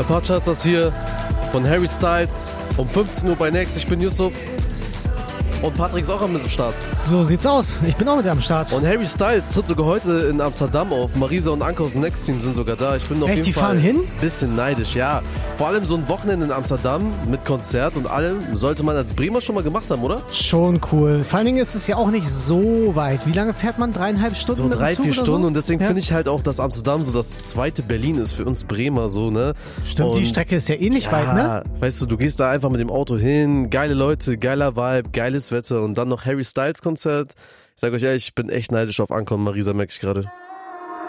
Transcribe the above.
Apache das hier von Harry Styles um 15 Uhr bei Next. Ich bin Yusuf und Patrick ist auch mit dem Start. So sieht's aus. Ich bin auch mit am Start. Und Harry Styles tritt sogar heute in Amsterdam auf. Marisa und Anke aus dem Next Team sind sogar da. Ich bin auf jeden die Fall fahren hin? ein bisschen neidisch, ja. Vor allem so ein Wochenende in Amsterdam mit Konzert und allem sollte man als Bremer schon mal gemacht haben, oder? Schon cool. Vor allen Dingen ist es ja auch nicht so weit. Wie lange fährt man? 3,5 Stunden So mit dem 3-4 Zug oder Stunden so? und deswegen Ja. finde ich halt auch, dass Amsterdam so das zweite Berlin ist für uns Bremer, so, ne? Stimmt, und die Strecke ist ja ähnlich weit, ne? Weißt du gehst da einfach mit dem Auto hin, geile Leute, geiler Vibe, geiles Wetter und dann noch Harry Styles Konzert. Ich sag euch ehrlich, ich bin echt neidisch auf Anke und Marisa, merke ich gerade.